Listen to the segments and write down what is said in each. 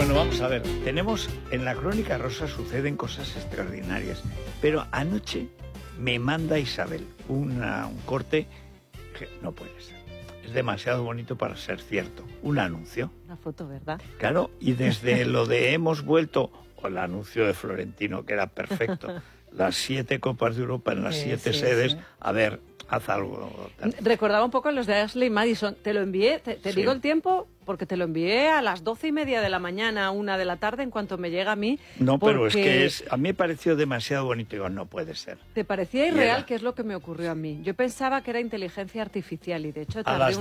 Bueno, vamos a ver. Tenemos, en la Crónica Rosa suceden cosas extraordinarias, pero anoche me manda Isabel un corte que no puede ser. Es demasiado bonito para ser cierto. Un anuncio. Una foto, ¿verdad? Claro, y desde lo de hemos vuelto, o el anuncio de Florentino, que era perfecto, las 7 Copas de Europa en las 7 sedes, a ver, haz algo. Recordaba un poco los de Ashley Madison. Te lo envié, te digo el tiempo, porque te lo envié a las 12:30 de la mañana, 1 de la tarde, en cuanto me llega a mí. No, pero es que a mí me pareció demasiado bonito. Digo, no puede ser. ¿Te parecía irreal? ¿Qué es lo que me ocurrió a mí? Yo pensaba que era inteligencia artificial y de hecho tardé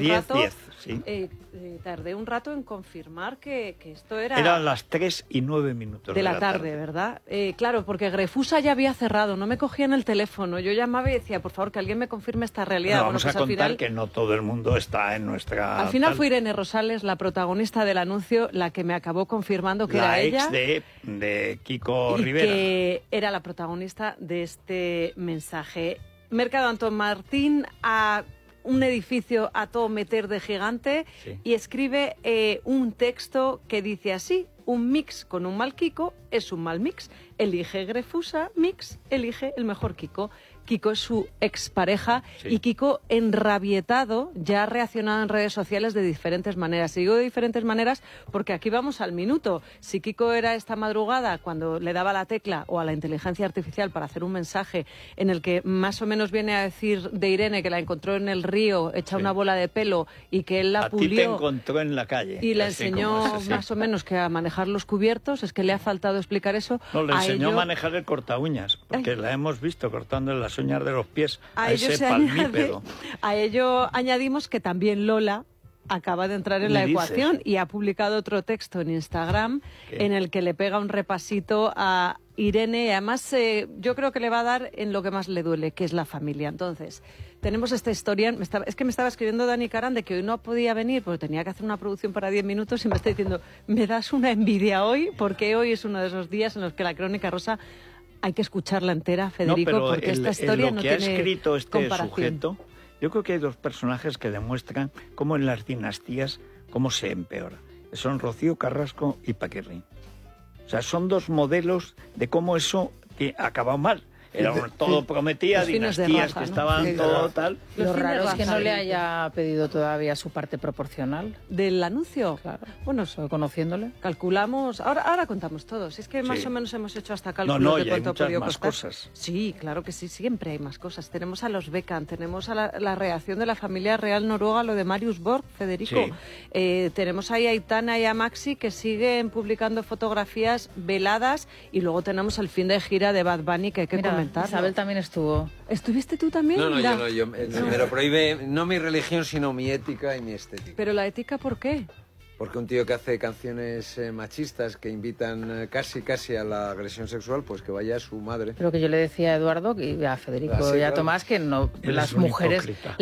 tardé un rato en confirmar que esto era... Eran las 3:09 de la tarde, ¿verdad? Claro, porque Grefusa ya había cerrado, no me cogían el teléfono. Yo llamaba y decía, por favor, que alguien me confirme esta realidad. No, vamos a contar que no todo el mundo está en nuestra... Al final fue Irene Rosales, la protagonista del anuncio, la que me acabó confirmando que era ella. La ex de Kiko Rivera. Que era la protagonista de este mensaje. Mercado Antón Martín, a un edificio a todo meter de gigante, y escribe un texto que dice así: un mix con un mal Kiko es un mal mix. Elige Grefusa, mix, elige el mejor Kiko. Kiko es su expareja y Kiko, enrabietado, ya ha reaccionado en redes sociales de diferentes maneras. Y digo de diferentes maneras porque aquí vamos al minuto. Si Kiko era esta madrugada cuando le daba la tecla o a la inteligencia artificial para hacer un mensaje en el que más o menos viene a decir de Irene que la encontró en el río hecha una bola de pelo y que él la pulió... A ti te encontró en la calle. Y le enseñó más o menos que a manejar los cubiertos. Es que le ha faltado explicar eso. No, le enseñó a manejar el corta uñas, porque la hemos visto cortando las uñas de los pies a ese palmípedo. A ello añadimos que también Lola acaba de entrar en la ecuación y ha publicado otro texto en Instagram en el que le pega un repasito a Irene, y además yo creo que le va a dar en lo que más le duele, que es la familia. Entonces, tenemos esta historia. Es que me estaba escribiendo Dani Caran de que hoy no podía venir porque tenía que hacer una producción para 10 minutos y me está diciendo, me das una envidia hoy, porque hoy es uno de esos días en los que la Crónica Rosa hay que escucharla entera, Federico, porque esta historia no tiene comparación. Lo que ha escrito este sujeto, yo creo que hay dos personajes que demuestran cómo en las dinastías cómo se empeora. Son Rocío Carrasco y Paquirrín. O sea, son dos modelos de cómo eso que ha acabado mal. Todo prometía, dinastías que estaban todo tal. Lo raro es que no le haya pedido todavía su parte proporcional. ¿Del anuncio? Claro. Bueno, conociéndole. Calculamos, ahora contamos todos. Es que más o menos hemos hecho hasta cálculos de cuánto podía costar. Cosas. Sí, claro que sí, siempre hay más cosas. Tenemos a los Beckham, tenemos a la reacción de la familia real noruega, lo de Marius Borg, Federico. Tenemos ahí a Aitana y a Maxi que siguen publicando fotografías veladas, y luego tenemos el fin de gira de Bad Bunny que hay que comentarlo. Isabel también estuvo. ¿Estuviste tú también? No, me lo prohíbe no mi religión, sino mi ética y mi estética. ¿Pero la ética por qué? Porque un tío que hace canciones machistas que invitan casi a la agresión sexual, pues que vaya a su madre. Pero que yo le decía a Eduardo y a Federico y a Tomás que no, las mujeres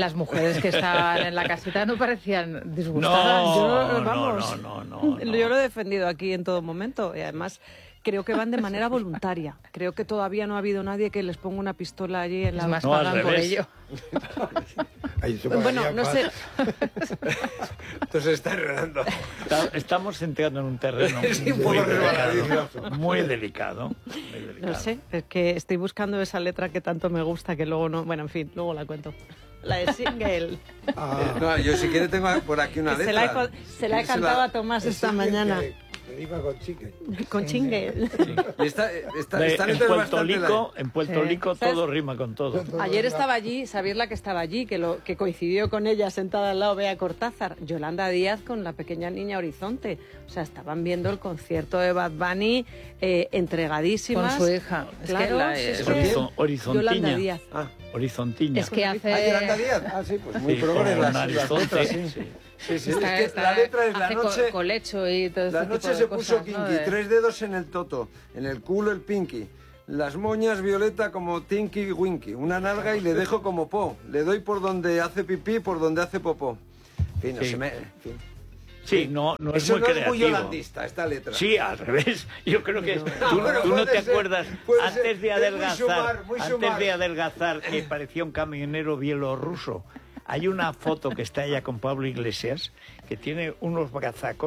que estaban en la casita no parecían disgustadas. No. Yo lo he defendido aquí en todo momento, y además creo que van de manera voluntaria. Creo que todavía no ha habido nadie que les ponga una pistola allí en la... Más pagan por ello. Bueno, no sé. Entonces está enredando. Estamos entrando en un terreno muy delicado. No sé, es que estoy buscando esa letra que tanto me gusta, que luego no... Bueno, en fin, luego la cuento. La de Single. No, yo si quiere tengo por aquí una letra. Se la he cantado a Tomás esta mañana. Rima con chicken. Con chingue. En Puerto Rico todo rima con todo. Ayer estaba allí, Sabirla que estaba allí, que coincidió con ella sentada al lado Bea Cortázar, Yolanda Díaz con la pequeña niña Horizonte. O sea, estaban viendo el concierto de Bad Bunny entregadísimas. Con su hija. Claro, Horizontiña. Yolanda Díaz. Horizontiña. Es que hace... Yolanda Díaz. Sí, pues muy progres las letras. Sí, es que la letra es la noche... Colecho y todo la este noche tipo de se puso cosas, kinky, ¿no? 3 dedos en el toto, en el culo el pinky, las moñas violeta como Tinky Winky, una nalga y le dejo como po, le doy por donde hace pipí, por donde hace popó. En fin, Sí, no es eso muy no creativo. Es muy holandista, esta letra. Sí, al revés. Yo creo que tú no te acuerdas, antes de adelgazar, que parecía un camionero bielorruso. Hay una foto que está ella con Pablo Iglesias, que tiene unos brazacos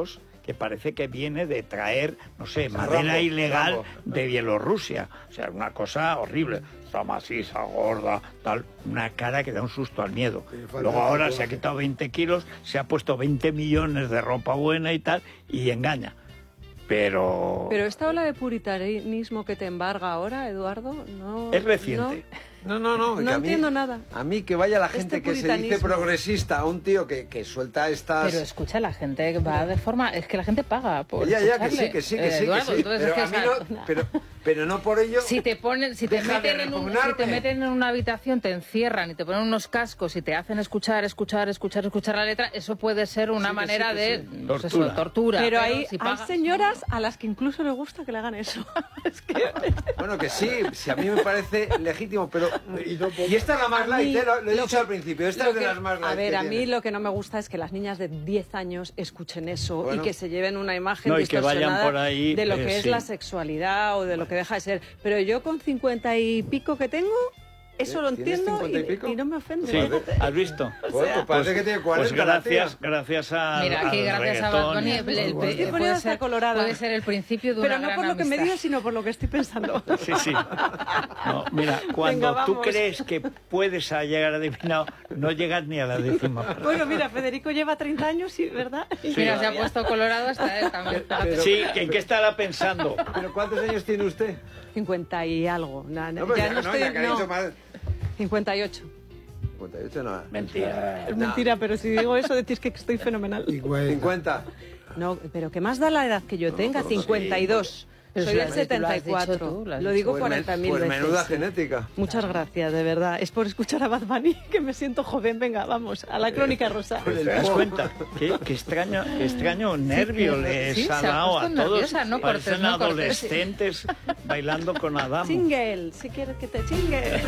que parece que viene de traer, no sé, madera ilegal de Bielorrusia. O sea, una cosa horrible. Está maciza, gorda, tal, una cara que da un susto al miedo. Luego ahora se ha quitado 20 kilos, se ha puesto 20 millones de ropa buena y tal, y engaña. Pero esta ola de puritanismo que te embarga ahora, Eduardo, no... Es reciente. No entiendo nada. A mí que vaya la gente que se dice progresista, a un tío que suelta estas... Pero escucha, la gente va de forma... Es que la gente paga por escucharle. Que sí. Eduardo, entonces pero, es que a mí pero no por ello... Si te meten en una habitación, te encierran y te ponen unos cascos y te hacen escuchar la letra, eso puede ser una manera de tortura. Pero hay señoras a las que incluso les gusta que le hagan eso. Bueno, que sí, a mí me parece legítimo, pero... Y esta es la más light, lo he dicho al principio, esta es de las más light. A ver, a mí lo que no me gusta es que las niñas de 10 años escuchen eso y que se lleven una imagen distorsionada por ahí, de lo que es la sexualidad o de lo que deja de ser. Pero yo con 50 y pico que tengo... Eso lo entiendo y no me ofende. Sí, ¿has visto? Parece que tiene 40. Gracias a... Mira, aquí gracias a Bad Bunny puede ser el principio de una gran amistad. Pero no por lo que me digas, sino por lo que estoy pensando. Sí. No, mira, cuando tú crees que puedes llegar a adivinar, no llegas ni a la décima parte. Bueno, mira, Federico lleva 30 años, ¿verdad? Sí. Mira, se ha puesto colorado hasta él también. Sí, ¿en qué estará pensando? ¿Pero cuántos años tiene usted? 50 y algo. Ya no estoy... 58. 58 no. Mentira. Es mentira, pero si digo eso decís que estoy fenomenal. 50. No, pero ¿qué más da la edad que yo tenga? 52. Pero soy del 74. Lo digo 40.000 veces. Pues menuda genética. Muchas gracias, de verdad. Es por escuchar a Bad Bunny que me siento joven. Venga, vamos, a la crónica rosa. ¿Te das cuenta? Qué extraño nervio les ha dado a todos. Parecen adolescentes bailando con Adamo. Chingue, si quieres que te chingue.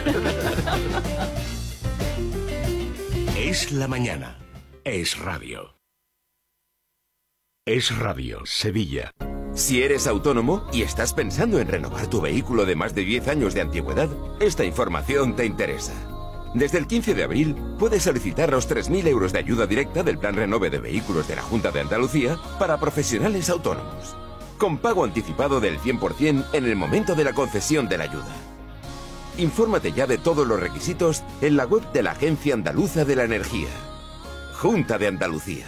Es la mañana. Es radio. Es radio, Sevilla. Si eres autónomo y estás pensando en renovar tu vehículo de más de 10 años de antigüedad, esta información te interesa. Desde el 15 de abril puedes solicitar los 3.000 euros de ayuda directa del Plan Renove de Vehículos de la Junta de Andalucía para profesionales autónomos, con pago anticipado del 100% en el momento de la concesión de la ayuda. Infórmate ya de todos los requisitos en la web de la Agencia Andaluza de la Energía. Junta de Andalucía.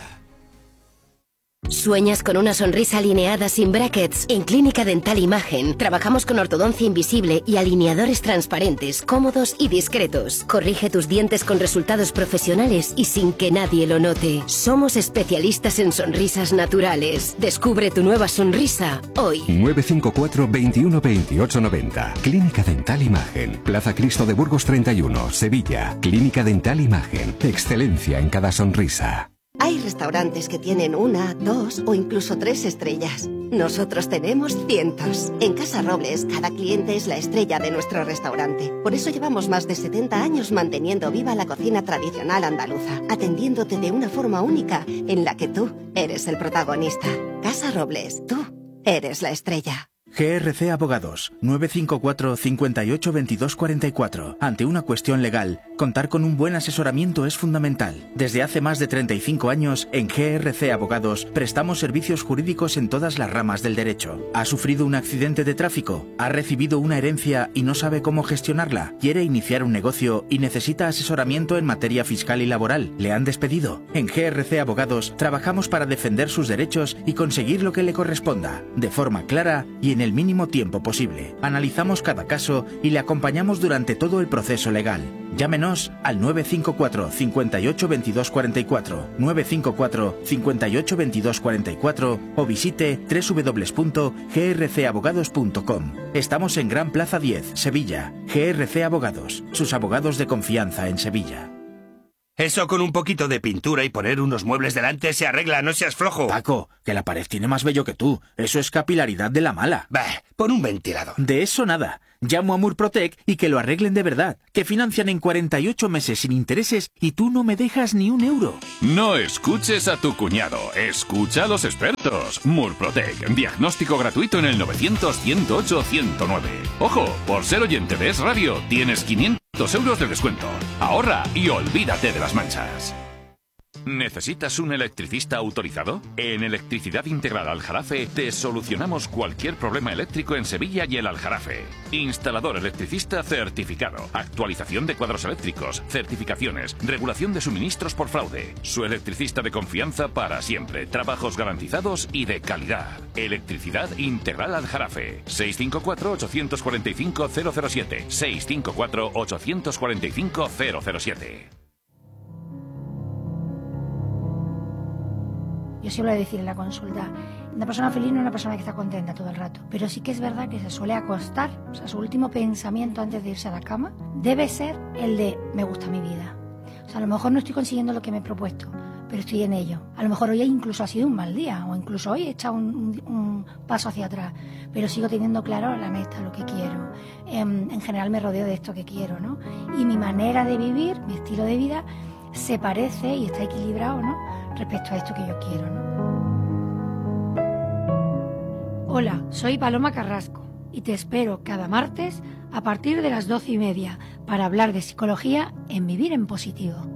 ¿Sueñas con una sonrisa alineada sin brackets? En Clínica Dental Imagen trabajamos con ortodoncia invisible y alineadores transparentes, cómodos y discretos. Corrige tus dientes con resultados profesionales y sin que nadie lo note. Somos especialistas en sonrisas naturales. Descubre tu nueva sonrisa hoy. 954 21 28 90. Clínica Dental Imagen. Plaza Cristo de Burgos 31, Sevilla. Clínica Dental Imagen. Excelencia en cada sonrisa. Hay restaurantes que tienen 1, 2 o incluso 3 estrellas. Nosotros tenemos cientos. En Casa Robles, cada cliente es la estrella de nuestro restaurante. Por eso llevamos más de 70 años manteniendo viva la cocina tradicional andaluza, atendiéndote de una forma única en la que tú eres el protagonista. Casa Robles, tú eres la estrella. GRC Abogados, 954 58 22 44. Ante una cuestión legal, contar con un buen asesoramiento es fundamental. Desde hace más de 35 años, en GRC Abogados, prestamos servicios jurídicos en todas las ramas del derecho. ¿Ha sufrido un accidente de tráfico? ¿Ha recibido una herencia y no sabe cómo gestionarla? ¿Quiere iniciar un negocio y necesita asesoramiento en materia fiscal y laboral? ¿Le han despedido? En GRC Abogados, trabajamos para defender sus derechos y conseguir lo que le corresponda, de forma clara y en el mínimo tiempo posible. Analizamos cada caso y le acompañamos durante todo el proceso legal. Llámenos al 954 58 22 44, 954 58 22 44 o visite www.grcabogados.com. Estamos en Gran Plaza 10, Sevilla. GRC Abogados, sus abogados de confianza en Sevilla. Eso con un poquito de pintura y poner unos muebles delante se arregla, no seas flojo. Paco, que la pared tiene más vello que tú. Eso es capilaridad de la mala. Bah, pon un ventilador. De eso nada. Llamo a Murprotec y que lo arreglen de verdad. Que financian en 48 meses sin intereses y tú no me dejas ni un euro. No escuches a tu cuñado. Escucha a los expertos. Murprotec. Diagnóstico gratuito en el 900-108-109. Ojo, por ser oyente de Es Radio, tienes 500 euros de descuento. Ahorra y olvídate de las manchas. ¿Necesitas un electricista autorizado? En Electricidad Integral Aljarafe te solucionamos cualquier problema eléctrico en Sevilla y el Aljarafe. Instalador electricista certificado, actualización de cuadros eléctricos, certificaciones, regulación de suministros por fraude. Su electricista de confianza para siempre, trabajos garantizados y de calidad. Electricidad Integral Aljarafe. 654-845-007. 654-845-007. Yo siempre decir en la consulta, una persona feliz no es una persona que está contenta todo el rato, pero sí que es verdad que se suele acostar, o sea, su último pensamiento antes de irse a la cama debe ser el de me gusta mi vida. O sea, a lo mejor no estoy consiguiendo lo que me he propuesto, pero estoy en ello. A lo mejor hoy incluso ha sido un mal día, o incluso hoy he echado un paso hacia atrás, pero sigo teniendo claro la meta, lo que quiero. En general me rodeo de esto que quiero, ¿no? Y mi manera de vivir, mi estilo de vida, se parece y está equilibrado, ¿no?, respecto a esto que yo quiero, ¿no? Hola, soy Paloma Carrasco y te espero cada martes a partir de las 12:30 para hablar de psicología en Vivir en Positivo.